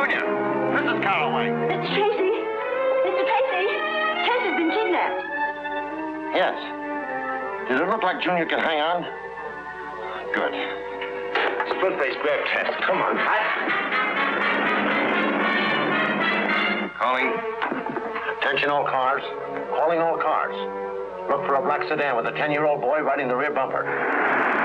Junior, Mrs. Carraway. Mr. Tracy! Mr. Tracy! Tessa's been kidnapped. Yes. Did it look like Junior could hang on? Good. Split-face, grab Tess. Come on. Calling. Attention all cars. Calling all cars. Look for a black sedan with a 10-year-old boy riding the rear bumper.